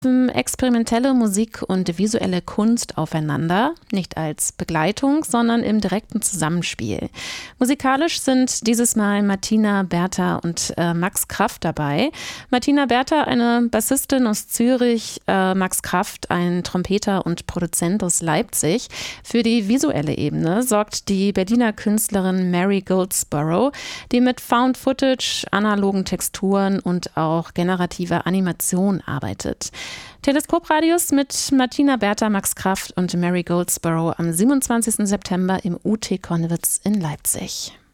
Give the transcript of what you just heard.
Experimentelle Musik und visuelle Kunst aufeinander, nicht als Begleitung, sondern im direkten Zusammenspiel. Musikalisch sind dieses Mal Martina Bertha und Max Kraft dabei. Martina Bertha, eine Bassistin aus Zürich, Max Kraft, ein Trompeter und Produzent aus Leipzig. Für die visuelle Ebene sorgt die Berliner Künstlerin Mary Goldsborough, die mit Found Footage, analogen Texturen und auch generativer Animation arbeitet. Teleskopradius mit Martina Bertha, Max Kraft und Mary Goldsborough am 27. September im UT Konnewitz in Leipzig.